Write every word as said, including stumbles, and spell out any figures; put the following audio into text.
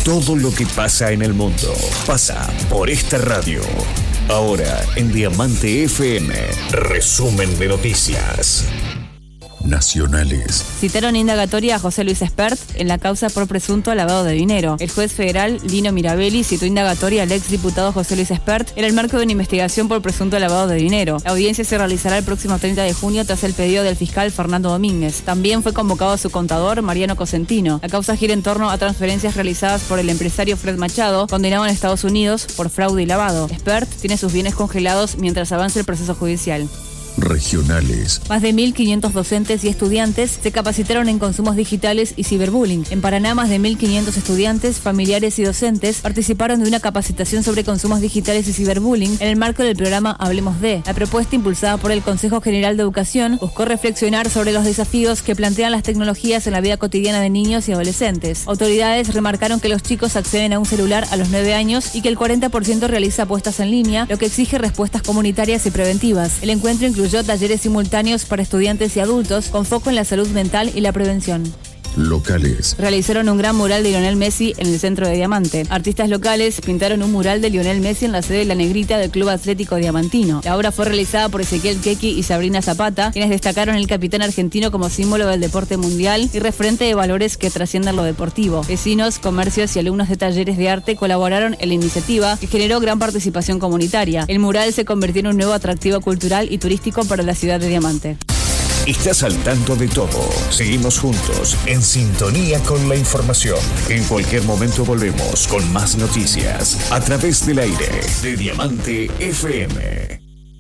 Todo lo que pasa en el mundo pasa por esta radio. Ahora en Diamante F M, resumen de noticias nacionales. Citaron indagatoria a José Luis Espert en la causa por presunto lavado de dinero. El juez federal Lino Mirabelli citó indagatoria al exdiputado José Luis Espert en el marco de una investigación por presunto lavado de dinero. La audiencia se realizará el próximo treinta de junio tras el pedido del fiscal Fernando Domínguez. También fue convocado su contador Mariano Cosentino. La causa gira en torno a transferencias realizadas por el empresario Fred Machado, condenado en Estados Unidos por fraude y lavado. Espert tiene sus bienes congelados mientras avanza el proceso judicial. Regionales. Más de mil quinientos docentes y estudiantes se capacitaron en consumos digitales y ciberbullying. En Paraná, más de mil quinientos estudiantes, familiares y docentes participaron de una capacitación sobre consumos digitales y ciberbullying en el marco del programa Hablemos de. La propuesta, impulsada por el Consejo General de Educación, buscó reflexionar sobre los desafíos que plantean las tecnologías en la vida cotidiana de niños y adolescentes. Autoridades remarcaron que los chicos acceden a un celular a los nueve años y que el cuarenta por ciento realiza apuestas en línea, lo que exige respuestas comunitarias y preventivas. El encuentro incluyó Incluyó talleres simultáneos para estudiantes y adultos con foco en la salud mental y la prevención. Locales. Realizaron un gran mural de Lionel Messi en el centro de Diamante. Artistas locales pintaron un mural de Lionel Messi en la sede de La Negrita del Club Atlético Diamantino. La obra fue realizada por Ezequiel Quequi y Sabrina Zapata, quienes destacaron el capitán argentino como símbolo del deporte mundial y referente de valores que trascienden lo deportivo. Vecinos, comercios y alumnos de talleres de arte colaboraron en la iniciativa, que generó gran participación comunitaria. El mural se convirtió en un nuevo atractivo cultural y turístico para la ciudad de Diamante. Estás al tanto de todo. Seguimos juntos, en sintonía con la información. En cualquier momento volvemos con más noticias a través del aire de Diamante F M.